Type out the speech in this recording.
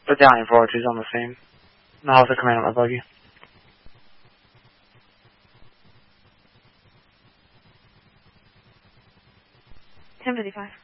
Battalion 402 is on the same. And I'll also command on my buggy. 10:55.